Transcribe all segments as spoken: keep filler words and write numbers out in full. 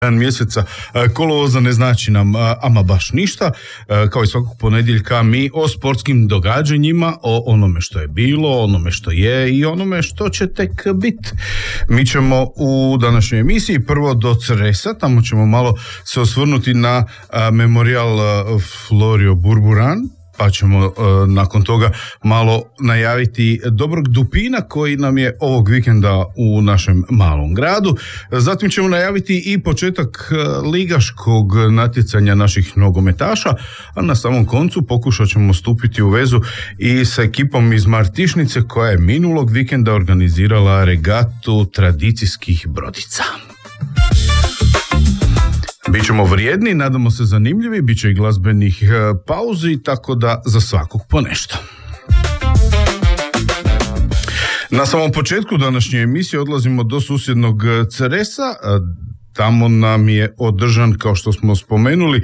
mjeseca kolovoza ne znači nam ama baš ništa. Kao i svakog ponedjeljka mi o sportskim događanjima, o onome što je bilo, onome što je i onome što će tek biti. Mi ćemo u današnjoj emisiji prvo do Cresa, tamo ćemo malo se osvrnuti na Memorijal Florio Burburan, pa ćemo uh, nakon toga malo najaviti dobrog dupina koji nam je ovog vikenda u našem malom gradu. Zatim ćemo najaviti i početak uh, ligaškog natjecanja naših nogometaša, a na samom koncu pokušat ćemo stupiti u vezu i sa ekipom iz Martišnice koja je minulog vikenda organizirala regatu tradicijskih brodica. Bićemo vrijedni, nadamo se zanimljivi, bit će i glazbenih pauzi, tako da za svakog po nešto. Na samom početku današnje emisije odlazimo do susjednog Cresa. Tamo nam je održan, kao što smo spomenuli,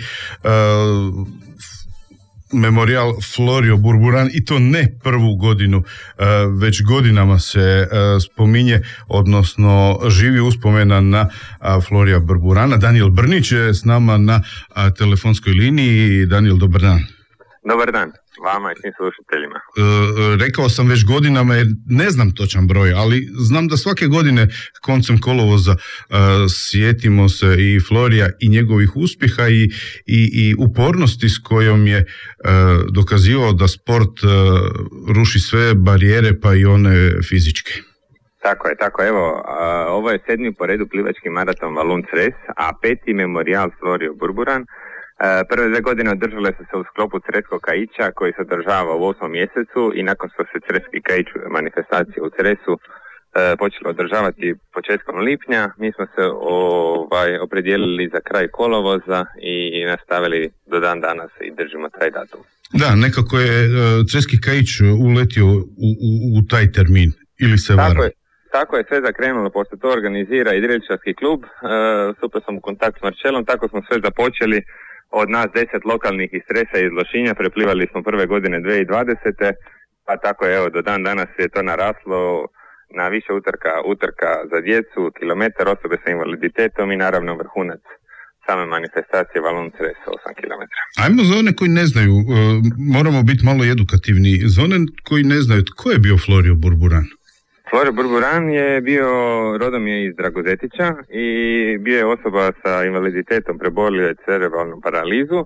Memorijal Florio Burburan, i to ne prvu godinu, već godinama se spominje, odnosno živi uspomena na Florija Burburana. Daniel Brnić je s nama na telefonskoj liniji. Daniel, dobar dan. Dobar dan, vama i svim slušateljima. E, rekao sam već godinama, jer ne znam točan broj, ali znam da svake godine koncem kolovoza e, sjetimo se i Florija i njegovih uspjeha i, i, i upornosti s kojom je e, dokazivao da sport e, ruši sve barijere, pa i one fizičke. Tako je, tako je. Evo, a, ovo je sedmi po redu plivački maraton Valun Cres, a peti Memorijal Florio Burburan. Prve dve godine održale su se u sklopu Creskog kaića koji se održava u osmom mjesecu i nakon što se Creski kaić manifestacije u Cresu e, počelo održavati početkom lipnja, mi smo se ovaj, opredijelili za kraj kolovoza i nastavili do dan danas i držimo taj datum. Da, nekako je uh, Creski kaić uletio u, u, u taj termin, ili se vara? Tako je. Tako je sve zakrenulo, pošto to organizira i Driličarski klub, e, super sam u kontakt s Marčelom, tako smo sve započeli. Od nas deset lokalnih iz Cresa i iz Lošinja preplivali smo prve godine dvije tisuće dvadesete. Pa tako je, evo, do dan danas je to naraslo na više utrka, utrka za djecu, kilometar, osobe sa invaliditetom i naravno vrhunac same manifestacije Valun Cres osam kilometara. Ajmo za one koji ne znaju, uh, moramo biti malo edukativni, za one koji ne znaju, tko je bio Florio Burburan? Florio Burburan je bio, rodom je iz Dragozetića i bio je osoba sa invaliditetom, prebolio je cerebralnu paralizu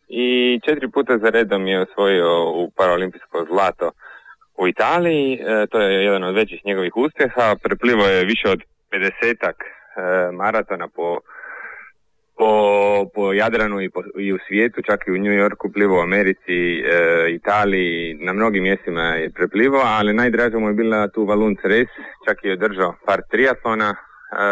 i četiri puta za redom je osvojio u paraolimpijsko zlato u Italiji. E, to je jedan od većih njegovih uspjeha. Preplivao je više od pedesetak e, maratona po Po, po Jadranu i, po, i u svijetu, čak i u New Yorku plivao, u Americi, e, Italiji, na mnogim mjestima je preplivao, ali najdraža mu je bila tu Valun Cres, čak i je držao par triatlona, e,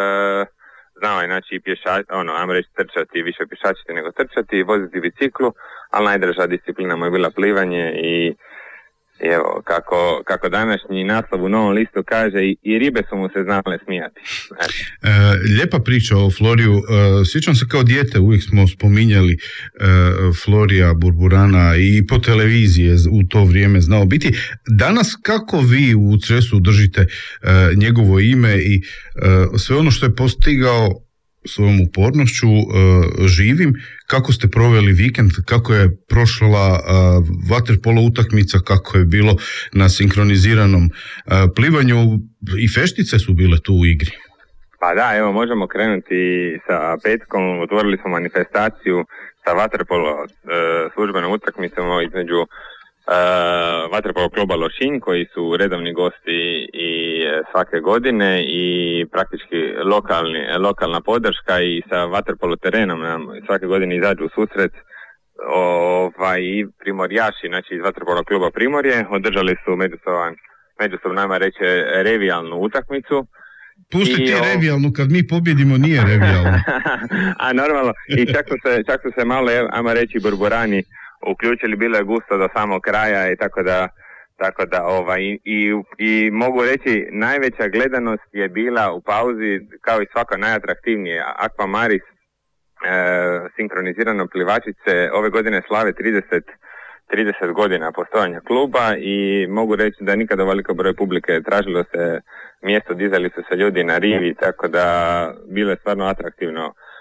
znao je znači pješač, ono, ajmo reći trčati, više pješačiti nego trčati, voziti biciklu, ali najdraža disciplina mu je bila plivanje i I evo, kako, kako današnji naslov u Novom listu kaže, i, i ribe su mu se znale smijati. E, lijepa priča o Floriju. E, sjećam se kao dijete, uvijek smo spominjali e, Florija Burburana i po televiziji je u to vrijeme znao biti. Danas kako vi u Cresu držite e, njegovo ime i e, sve ono što je postigao svojom upornošću uh, živim, kako ste proveli vikend, kako je prošla uh, vaterpolo utakmica, kako je bilo na sinkroniziranom uh, plivanju, i feštice su bile tu u igri. Pa da, evo, možemo krenuti sa petkom, otvorili smo manifestaciju sa vaterpolo uh, službenom utakmicom između Uh, vaterpolo kluba Lošinj, koji su redovni gosti i uh, svake godine i praktički lokalni, lokalna podrška, i sa vaterpolo terenom nam svake godine izađu u susret ovaj, i primorjaši, znači iz vaterpolo kluba Primorje, održali su međusobno, međusobno nama reče revijalnu utakmicu. Pusti ti revijalnu, kad mi pobjedimo nije revijalno. A normalno, i čak su se, čak su se malo, ajmo reći, Burburani uključili, bilo je gusto do samog kraja i tako da, tako da ovaj, i, i, i mogu reći najveća gledanost je bila u pauzi, kao i svaka najatraktivnije. Aqua Maris, e, sinkronizirano plivačice, ove godine slave trideset, trideset godina postojanja kluba i mogu reći da nikada veliko broj publike tražilo se mjesto, dizali su se ljudi na rivi, tako da bilo je stvarno atraktivno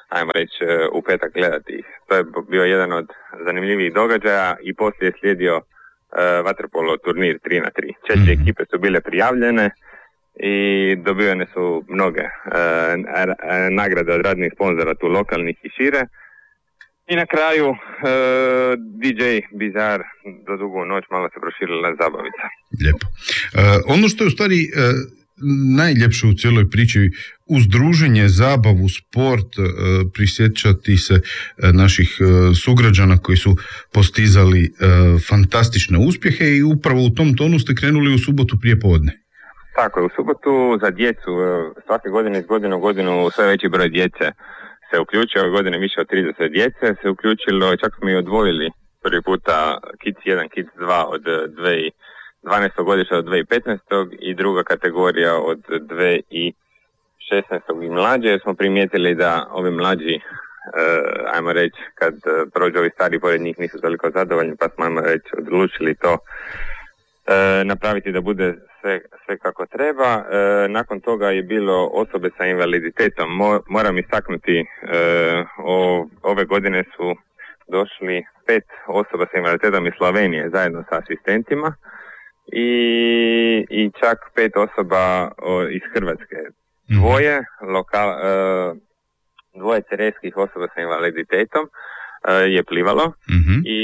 ajmo reći, u petak gledati ih. To je bio jedan od zanimljivijih događaja i poslije je slijedio uh, vaterpolo turnir tri na tri. Četiri mm-hmm. ekipe su bile prijavljene i dobivene su mnoge uh, nagrade od radnih sponzora tu lokalnih i šire. I na kraju uh, D J Bizar do dugu noć malo se proširila zabavica. Lijepo. Uh, ono što je u stvari uh, najljepše u cijeloj priči, uz druženje, zabavu, sport, uh, prisjećati se uh, naših uh, sugrađana koji su postizali uh, fantastične uspjehe i upravo u tom tonu ste krenuli u subotu prije podne. Tako je, u subotu za djecu, svake godine iz godine u godinu sve veći broj djece se uključio, ove godine više od trideset djece se uključilo, čak smo i odvojili prvi puta Kids jedan, Kids dva od dvije tisuće dvanaestog godišta do dvije tisuće petnaestog i druga kategorija od dvije tisuće šesnaestog i mlađe, jer smo primijetili da ovi mlađi, uh, ajmo reći, kad prođu ovi stari pored njih nisu toliko zadovoljni, pa smo, ajmo reći, odlučili to uh, napraviti da bude sve, sve kako treba. Uh, nakon toga je bilo osobe sa invaliditetom. Mo, moram istaknuti, uh, o, ove godine su došli pet osoba sa invaliditetom iz Slovenije zajedno sa asistentima i, i čak pet osoba o, iz Hrvatske. Dvoje, lokal, uh, dvoje cereskih osoba sa invaliditetom uh, je plivalo mm-hmm. i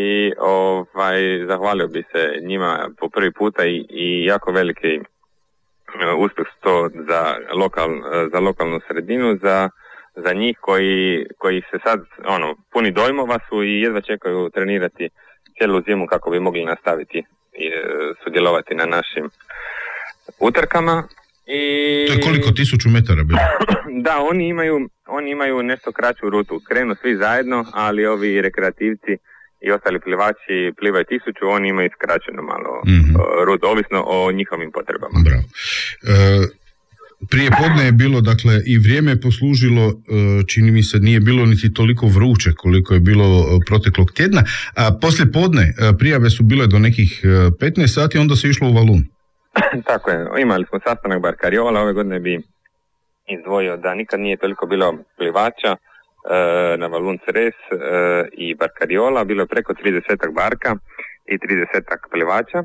ovaj, zahvalio bi se njima po prvi puta i, i jako veliki uh, uspjeh to za, lokal, uh, za lokalnu sredinu, za, za njih koji, koji se sad ono, puni dojmova su i jedva čekaju trenirati cijelu zimu kako bi mogli nastaviti i uh, sudjelovati na našim utrkama. I... To je koliko tisuću metara bilo? Da, oni imaju, oni imaju nešto kraću rutu. Krenu svi zajedno, ali ovi rekreativci i ostali plivači plivaju tisuću, oni imaju skraćeno malo mm-hmm. rutu, ovisno o njihovim potrebama. Bravo. E, prije podne je bilo, dakle, i vrijeme je poslužilo, čini mi se nije bilo niti toliko vruće koliko je bilo proteklog tjedna, a poslije podne prijave su bile do nekih petnaest sati, onda se išlo u valun. Tako je, imali smo sastanak Barkariola, ove godine bi izdvojio da nikad nije toliko bilo plivača e, na valun Ceres e, i Barkariola, bilo je preko tridesetak barka i tridesetak plivača.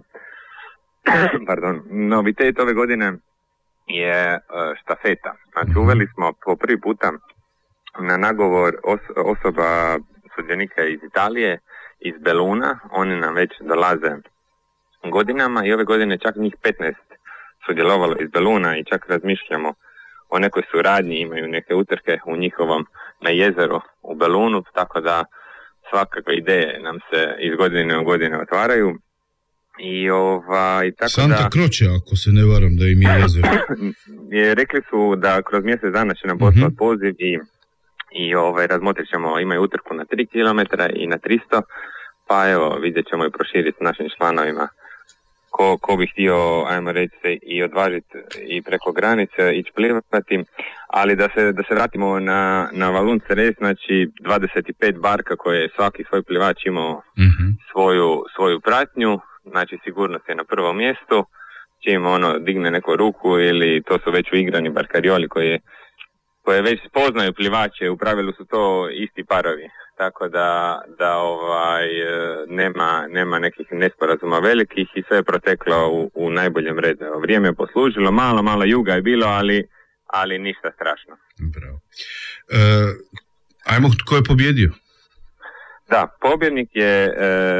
Pardon, novitet ove godine je e, štafeta. Znači uveli smo po prvi puta na nagovor os- osoba sudionika iz Italije, iz Beluna, oni nam već dolaze godinama i ove godine čak njih petnaest sudjelovalo iz Beluna i čak razmišljamo o nekoj suradnji, imaju neke utrke u njihovom na jezeru u Belunu, tako da svakakve ideje nam se iz godine u godine otvaraju. I ovaj, tako Santa da, Croce, ako se ne varam da im je jezero. je, rekli su da kroz mjesec dana će nam poslati uh-huh. poziv i, i ovaj, razmotrit ćemo, imaju utrku na tri kilometra i na tristo, pa evo vidjet ćemo i proširiti s našim članovima ko, ko bi htio, ajmo reći, se i odvažiti i preko granice, ići plivati, ali da se, da se vratimo na, na valun Ceres, znači dvadeset pet barka koje je svaki svoj plivač imao mm-hmm. svoju, svoju pratnju, znači sigurnost je na prvom mjestu, čim ono digne neku ruku ili to su već uigrani barkarioli koji koje već poznaju plivače, u pravilu su to isti parovi, tako da, da ovaj, nema, nema nekih nesporazuma velikih i sve je proteklo u, u najboljem redu. Vrijeme je poslužilo, malo, malo juga je bilo, ali, ali ništa strašno. Bravo. E, ajmo, tko je pobjedio? Da, pobjednik je e,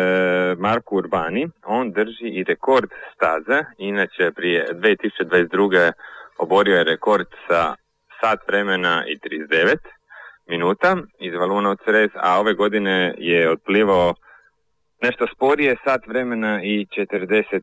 Marko Urbani, on drži i rekord staze, inače prije dvije tisuće dvadeset druge oborio je rekord sa sat vremena i trideset devet minuta iz valuna od Ceres, a ove godine je otplivao nešto sporije, sat vremena i četrdeset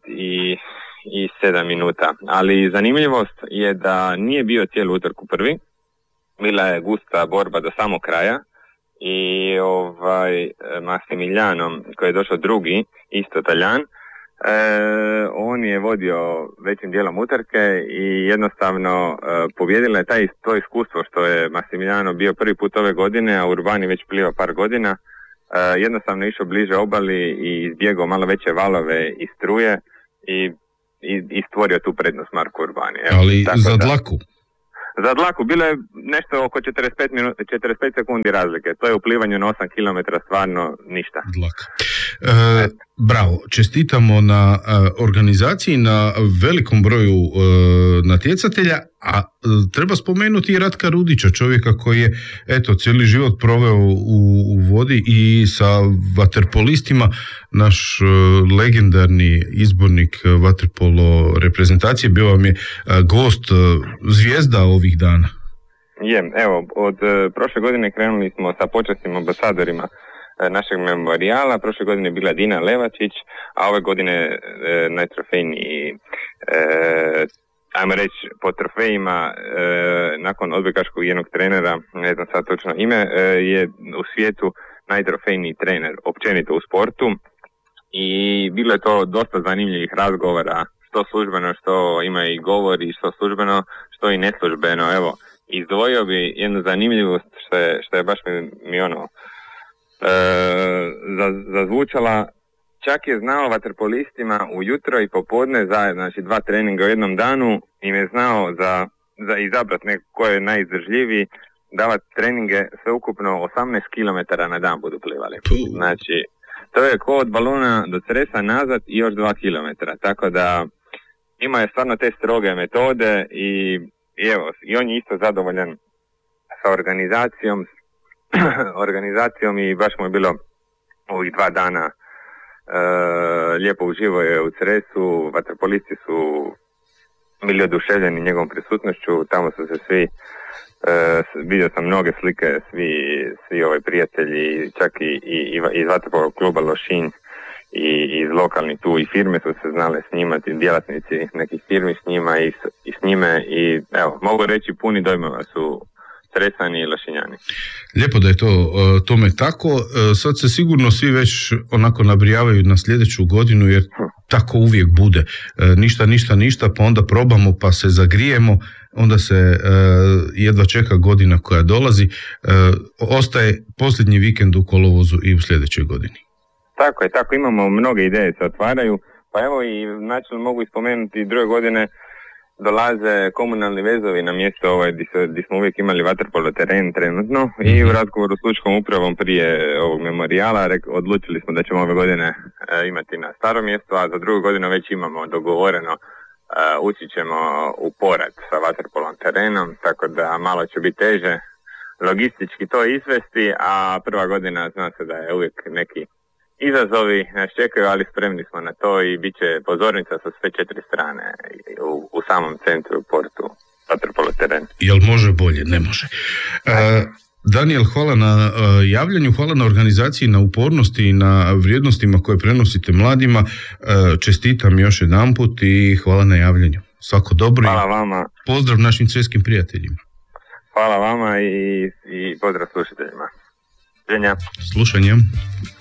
sedam minuta. Ali zanimljivost je da nije bio cijelu utrku prvi, bila je gusta borba do samog kraja i ovaj Massimiliano koji je došao drugi, isto Taljan, E, on je vodio većim dijelom utrke i jednostavno e, pobjedila je taj, to iskustvo što je Massimiliano bio prvi put ove godine, a Urbani već pliva par godina, e, jednostavno išao bliže obali i izbjegao malo veće valove i struje i, i, i stvorio tu prednost Marko Urbani. Evo, ali za dlaku? za dlaku bilo je nešto oko četrdeset pet, minuta, četrdeset pet sekundi razlike. To je u plivanju na osam kilometara stvarno ništa. Dlaka. E, bravo, čestitamo na e, organizaciji, na velikom broju e, natjecatelja, a e, treba spomenuti i Ratka Rudića, čovjeka koji je eto cijeli život proveo u, u vodi i sa vaterpolistima. Naš e, legendarni izbornik vaterpolo reprezentacije bio vam je e, gost, e, zvijezda ovih dana. Je, evo, od e, prošle godine krenuli smo sa počasnim ambasadorima našeg memorijala. Prošle godine je bila Dina Levačić, a ove godine e, najtrofejniji, e, ajmo reći po trofejima, e, nakon odbojkaškog jednog trenera, ne znam sad točno ime, e, je u svijetu najtrofejniji trener općenito u sportu i bilo je to dosta zanimljivih razgovora, što službeno, što ima i govor i što službeno, što i neslužbeno. Evo, izdvojio bi jednu zanimljivost što je, što je baš mi, mi ono E, zazvučala, čak je znao vaterpolistima ujutro i popodne zajedno, znači dva treninga u jednom danu, im je znao za, za izabrati neko ko je najizdržljiviji, davati treninge sveukupno osamnaest kilometara na dan budu plivali. Znači, to je ko od balona do Cresa nazad i još dva kilometra, tako da ima je stvarno te stroge metode i, i evo, i on je isto zadovoljan sa organizacijom, organizacijom i baš mu je bilo ovih dva dana e, lijepo uživo je u Cresu, vaterpolisti su bili oduševljeni njegovom prisutnošću, tamo su se svi, e, vidio sam mnoge slike, svi, svi ovaj prijatelji, čak i, i, i iz vaterpolovog kluba Lošinj i iz lokalnih tu i firme su se znale snimati, djelatnici nekih firmi s njima i s, i s njime i evo, mogu reći puni dojmova su Cresani i Lošinjani. Lijepo da je to tome tako. Sad se sigurno svi već onako nabrijavaju na sljedeću godinu jer tako uvijek bude. Ništa, ništa, ništa, pa onda probamo, pa se zagrijemo, onda se jedva čeka godina koja dolazi. Ostaje posljednji vikend u kolovozu i u sljedećoj godini. Tako je, tako imamo mnoge ideje se otvaraju, pa evo i načelno mogu ispomenuti druge godine dolaze komunalni vezovi na mjesto ovaj, gdje smo uvijek imali vaterpolo teren trenutno mm-hmm. i u razgovoru s lučkom upravom prije ovog memorijala rek, odlučili smo da ćemo ove godine e, imati na starom mjestu, a za drugu godinu već imamo dogovoreno, e, ući ćemo u Porat sa vaterpolom terenom, tako da malo će biti teže logistički to izvesti, a prva godina zna se da je uvijek neki izazovi nas čekaju, ali spremni smo na to i bit će pozornica sa sve četiri strane u, u samom centru, u portu, vaterpolo teren. Jel može bolje? Ne može. E, Daniel, hvala na uh, javljanju, hvala na organizaciji, na upornosti i na vrijednostima koje prenosite mladima. Uh, čestitam još jedanput i hvala na javljanju. Svako dobro. Hvala vama. Pozdrav našim creskim prijateljima. Hvala vama i, i pozdrav slušateljima. Slušanja. Slušanjem.